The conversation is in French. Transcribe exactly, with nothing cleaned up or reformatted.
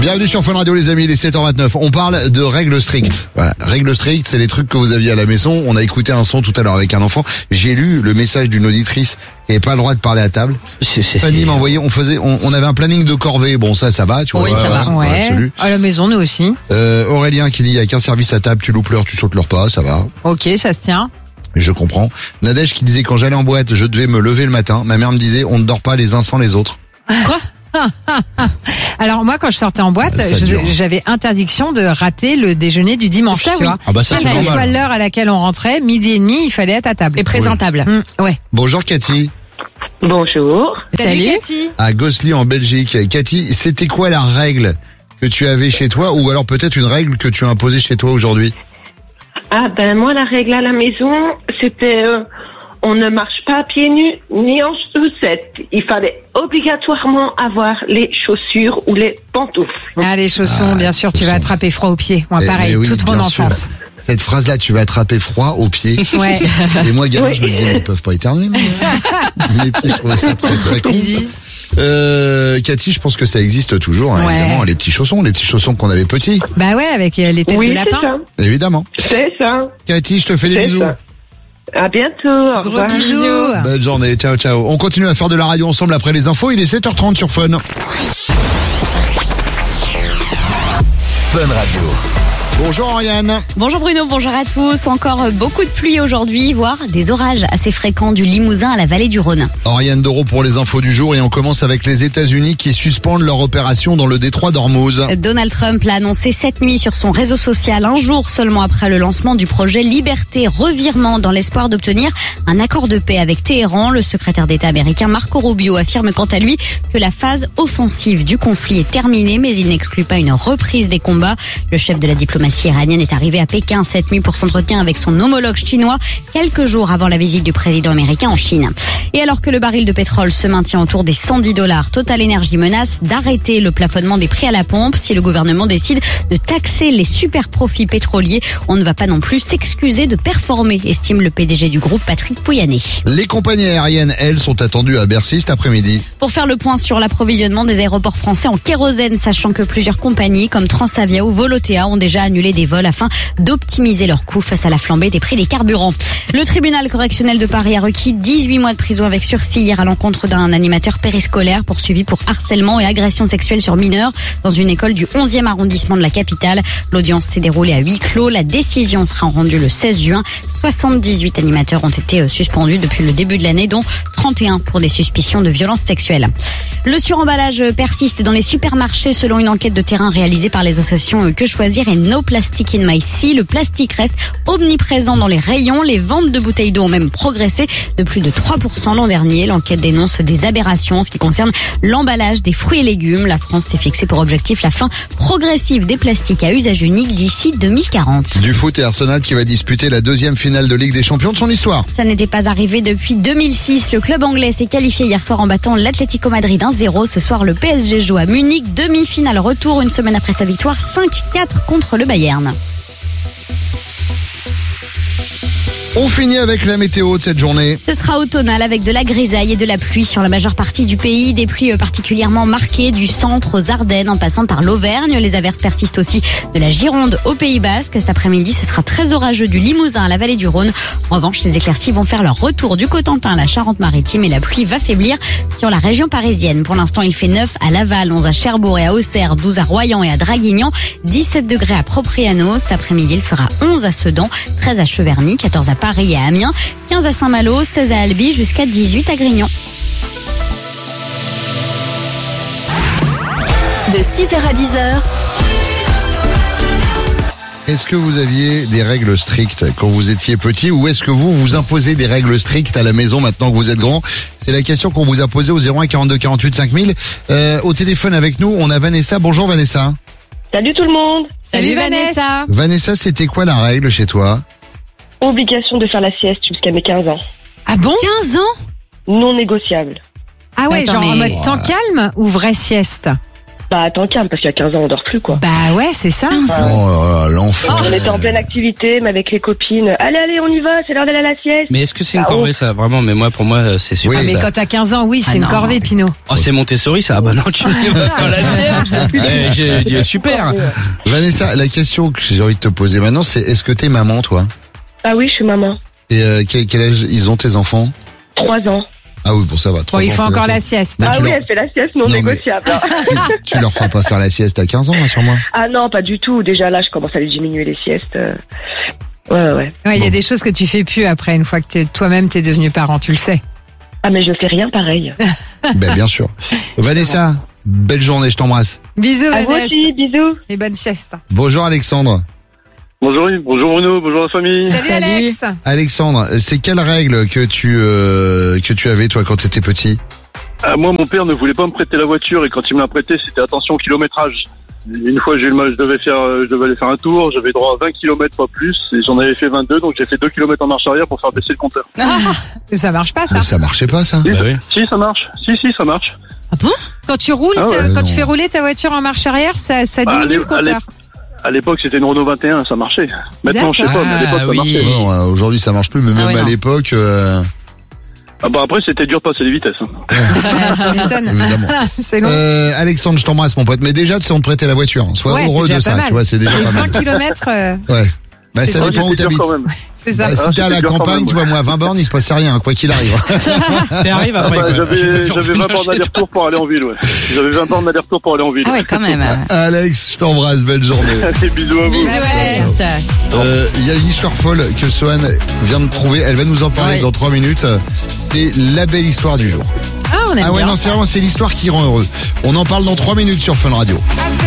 Bienvenue sur Fun Radio les amis, il est sept heures vingt-neuf. On parle de règles strictes. Voilà, règles strictes, c'est les trucs que vous aviez à la maison. On a écouté un son tout à l'heure avec un enfant. J'ai lu le message d'une auditrice qui n'avait pas le droit de parler à table. C'est, c'est, Fanny c'est... m'a envoyé, on faisait, on, on avait un planning de corvée. Bon, ça, ça va, tu vois. Oui, ça va. Ouais. Ouais. À la maison, nous aussi. Euh, Aurélien qui dit, il y a qu'un service à table, tu loupes l'heure, tu sautes le repas, ça va. Ok, ça se tient. Je comprends. Nadège qui disait, quand j'allais en boîte, je devais me lever le matin. Ma mère me disait, on ne dort pas les uns sans les autres. Quoi? Alors moi, quand je sortais en boîte, Ça je- dure. j'avais interdiction de rater le déjeuner du dimanche, Ça, tu oui. vois. Ah bah ça, c'est Quelle que normal. soit l'heure à laquelle on rentrait, midi et demi, il fallait être à table. Et présentable. Hum, ouais. Bonjour Cathy, Bonjour. Salut. Cathy. à Gosselies en Belgique. Cathy, c'était quoi la règle que tu avais chez toi, ou alors peut-être une règle que tu as imposée chez toi aujourd'hui? Ah ben moi la règle à la maison c'était euh, on ne marche pas à pieds nus ni en chaussettes. Il fallait obligatoirement avoir les chaussures ou les pantoufles. Ah, les chaussons, Ah, bien sûr, tu chaussons. vas attraper froid aux pieds. Moi, Eh, pareil, mais oui, toute mon bien sûr. enfance. Cette phrase-là, tu vas attraper froid aux pieds. Ouais. Et moi, gamin, Oui. je me disais, mais ils peuvent pas éternuer. mais- Mes pieds, je trouvais ça très très con. Euh, Cathy, je pense que ça existe toujours, hein, Ouais. évidemment, les petits chaussons, les petits chaussons qu'on avait petits, Bah ouais, avec euh, les têtes Oui de c'est lapin. ça. évidemment. C'est ça. Cathy, je te fais des C'est bisous. ça. À bientôt. Au Gros revoir. bisous. Bonne journée, ciao ciao. On continue à faire de la radio ensemble après les infos, il est sept heures trente sur Fun. Fun Radio. Bonjour Oriane. Bonjour Bruno, bonjour à tous. Encore beaucoup de pluie aujourd'hui, voire des orages assez fréquents du Limousin à la vallée du Rhône. Oriane Doro pour les infos du jour et on commence avec les États-Unis qui suspendent leur opération dans le détroit d'Ormuz. Donald Trump l'a annoncé cette nuit sur son réseau social, un jour seulement après le lancement du projet Liberté Revirement, dans l'espoir d'obtenir un accord de paix avec Téhéran. Le secrétaire d'État américain Marco Rubio affirme quant à lui que la phase offensive du conflit est terminée, mais il n'exclut pas une reprise des combats. Le chef de la diplomatie iranienne est arrivé à Pékin cette nuit pour s'entretenir avec son homologue chinois, quelques jours avant la visite du président américain en Chine. Et alors que le baril de pétrole se maintient autour des cent dix dollars, Total Energy menace d'arrêter le plafonnement des prix à la pompe si le gouvernement décide de taxer les super profits pétroliers. On ne va pas non plus s'excuser de performer, estime le P D G du groupe Patrick Pouyanné. Les compagnies aériennes, elles, sont attendues à Bercy cet après-midi. Pour faire le point sur l'approvisionnement des aéroports français en kérosène, sachant que plusieurs compagnies comme Transavia ou Volotea ont déjà annulé des vols afin d'optimiser leurs coûts face à la flambée des prix des carburants. Le tribunal correctionnel de Paris a requis dix-huit mois de prison avec sursis hier à l'encontre d'un animateur périscolaire poursuivi pour harcèlement et agression sexuelle sur mineurs dans une école du onzième arrondissement de la capitale. L'audience s'est déroulée à huis clos. La décision sera rendue le seize juin. soixante-dix-huit animateurs ont été suspendus depuis le début de l'année, dont trente et un pour des suspicions de violences sexuelles. Le suremballage persiste dans les supermarchés selon une enquête de terrain réalisée par les associations Que Choisir et No Plastic in My Sea. Le plastique reste omniprésent dans les rayons. Les ventes de bouteilles d'eau ont même progressé de plus de trois pour cent l'an dernier. L'enquête dénonce des aberrations en ce qui concerne l'emballage des fruits et légumes. La France s'est fixée pour objectif la fin progressive des plastiques à usage unique d'ici deux mille quarante. Du foot et Arsenal qui va disputer la deuxième finale de Ligue des Champions de son histoire. Ça n'était pas arrivé depuis deux mille six. Le club anglais s'est qualifié hier soir en battant l'Atlético Madrid un zéro. Ce soir, le P S G joue à Munich. Demi-finale retour une semaine après sa victoire cinq quatre contre le Bayern. On finit avec la météo de cette journée. Ce sera automnal avec de la grisaille et de la pluie sur la majeure partie du pays. Des pluies particulièrement marquées du centre aux Ardennes en passant par l'Auvergne. Les averses persistent aussi de la Gironde au Pays Basque. Cet après-midi, ce sera très orageux du Limousin à la vallée du Rhône. En revanche, les éclaircies vont faire leur retour du Cotentin à la Charente-Maritime et la pluie va faiblir sur la région parisienne. Pour l'instant, il fait neuf à Laval, onze à Cherbourg et à Auxerre, douze à Royan et à Draguignan, dix-sept degrés à Propriano. Cet après-midi, il fera onze à Sedan, treize à Cheverny, quatorze à Paris et à Amiens, quinze à Saint-Malo, seize à Albi, jusqu'à dix-huit à Grignan. De six heures à dix heures. Est-ce que vous aviez des règles strictes quand vous étiez petit ou est-ce que vous vous imposez des règles strictes à la maison maintenant que vous êtes grand? C'est la question qu'on vous a posée au zéro un quarante-deux quarante-huit cinq mille. Euh, au téléphone avec nous, on a Vanessa. Bonjour Vanessa. Salut tout le monde. Salut, Vanessa. Vanessa, c'était quoi la règle chez toi? Obligation de faire la sieste jusqu'à mes quinze ans. Ah bon? quinze ans? Non négociable. Ah ouais, Attends, genre en mais- mode temps calme ou vraie sieste? Bah, tant calme, parce qu'il y a quinze ans, on dort plus, quoi. Bah ouais, c'est ça. Oh là là, l'enfant. On était en pleine activité, mais avec les copines. Allez, allez, on y va, c'est l'heure d'aller à la sieste. Mais est-ce que c'est une Ah, corvée ça vraiment? Mais moi pour moi c'est super. Oui. Mais ça. quand t'as quinze ans, oui, c'est Ah une non. corvée, Pinot. Oh c'est Montessori ça. Ah bah non tu vas faire la tienne. Eh, j'ai dit super. Vanessa, la question que j'ai envie de te poser maintenant, c'est est-ce que t'es maman, toi? Ah oui, je suis maman. Et euh, quel, quel âge ils ont tes enfants? Trois ans. Ah oui, pour ça va. Bon, trois il ans, faut c'est encore la la sieste. Mais Ah tu oui, leur- elle fait la sieste non, Non, mais- négociable. hein. Tu leur feras pas faire la sieste à quinze ans, rassure-moi. Ah non, pas du tout. Déjà là, je commence à les diminuer les siestes. euh. Ouais, ouais. Ouais, il y a Bon. des choses que tu fais plus après, une fois que t'es- toi-même t'es devenu parent, tu le sais. Ah mais je fais rien pareil. Ben bien sûr. Vanessa, belle journée, je t'embrasse. Bisous, À vous Vanessa. aussi, bisous. Et bonne sieste. Bonjour Alexandre. Bonjour Yves, bonjour Bruno, bonjour la famille. Salut, Salut. Alex. Alexandre, c'est quelle règle que tu euh, que tu avais toi quand tu étais petit? Ah, moi, mon père ne voulait pas me prêter la voiture et quand il me l'a prêté, c'était attention au kilométrage. Une fois, j'ai eu le mal, je devais faire, euh, je devais aller faire un tour, j'avais droit à vingt kilomètres, pas plus, et j'en avais fait vingt-deux, donc j'ai fait deux kilomètres en marche arrière pour faire baisser le compteur. Ça marche pas, ça. Mais ça marchait pas ça. Si, Bah ça- oui. si, ça marche. Si, si, ça marche. Quand tu roules, Ah ouais, t'as- quand non. tu fais rouler ta voiture en marche arrière, ça, ça Bah, diminue allez, le compteur. À l'époque, c'était une Renault vingt et un, ça marchait. Maintenant, je sais pas, mais à l'époque, Ah, ça oui. marchait. Non, euh, aujourd'hui ça marche plus, mais même Ah ouais, à non. l'époque, euh, Ah bah après, c'était dur de passer les vitesses. hein. Ouais, tu m'étonnes. évidemment. C'est long. Euh, Alexandre, je t'embrasse mon pote. Mais déjà, tu sais, on te prêtait la voiture. Sois Ouais, heureux c'est de déjà ça, pas mal. tu vois, c'est déjà Les pas mal. vingt kilomètres, euh, Ouais. Bah, C'est ça Ah, dépend où j'étais dur t'habites. quand même. c'est ça. Bah, si Ah, t'es à la c'était dur quand campagne, même, tu vois, moi, à vingt bornes, il se passe rien, quoi qu'il arrive. T'arrives Ah après bah, quoi. Tu j'avais, peux plus j'avais revenir vingt bornes chez toi. d'aller-retour pour aller en ville, ouais. J'avais vingt bornes d'aller-retour pour aller en ville. Ah ouais, quand même. Alex, je t'embrasse, belle journée. Allez, bisous à vous. Bisous, Alex. Euh, Il y a une histoire folle que Sohan vient de trouver. Elle va nous en parler Ouais. dans trois minutes. C'est la belle histoire du jour. Ah, on aime Ah ouais, bien. non, c'est vraiment, c'est l'histoire qui rend heureux. On en parle dans trois minutes sur Fun Radio.